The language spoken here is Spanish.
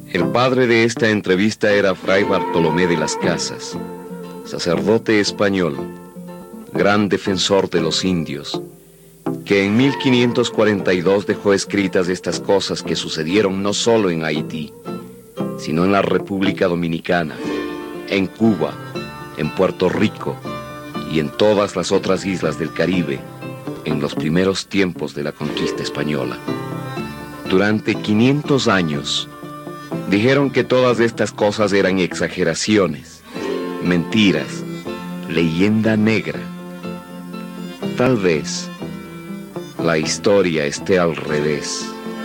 El padre de esta entrevista era Fray Bartolomé de las Casas, sacerdote español, gran defensor de los indios, que en 1542 dejó escritas estas cosas que sucedieron no solo en Haití, sino en la República Dominicana, en Cuba, en Puerto Rico y en todas las otras islas del Caribe en los primeros tiempos de la conquista española. Durante 500 años, dijeron que todas estas cosas eran exageraciones, mentiras, leyenda negra. Tal vez la historia esté al revés.